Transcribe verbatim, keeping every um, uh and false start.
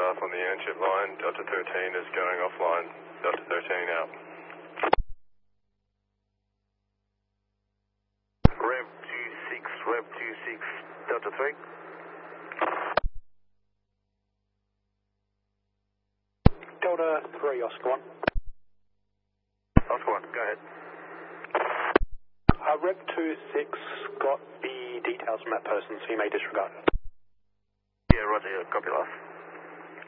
staff on the airship line. Delta thirteen is going offline. Delta thirteen out. Rev two six, Rev two six, Delta three. Delta three, Oscar one. Oscar one, go ahead. Uh, Rev two six got the details from that person, so you may disregard it. Yeah, roger, copy last.